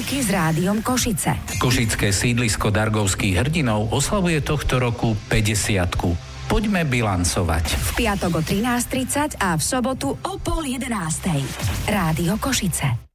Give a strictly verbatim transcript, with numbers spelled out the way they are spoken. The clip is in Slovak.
ruky s Rádiom Košice. Košické sídlisko Dargovských hrdinov oslavuje tohto roku päťdesiatku. Poďme bilancovať. V piatok o trinásť tridsať a v sobotu o pol jedenástej. Rádio Košice.